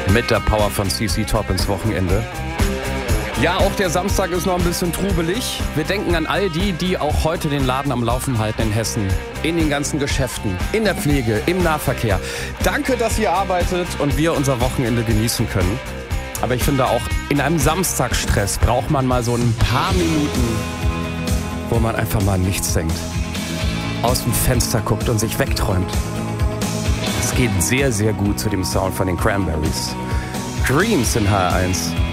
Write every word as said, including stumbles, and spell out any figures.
mit der Power von C C Top ins Wochenende. Ja, auch der Samstag ist noch ein bisschen trubelig. Wir denken an all die, die auch heute den Laden am Laufen halten in Hessen. In den ganzen Geschäften, in der Pflege, im Nahverkehr. Danke, dass ihr arbeitet und wir unser Wochenende genießen können. Aber ich finde auch, in einem Samstagsstress braucht man mal so ein paar Minuten, wo man einfach mal an nichts denkt. Aus dem Fenster guckt und sich wegträumt. Es geht sehr, sehr gut zu dem Sound von den Cranberries. Dreams in H R eins.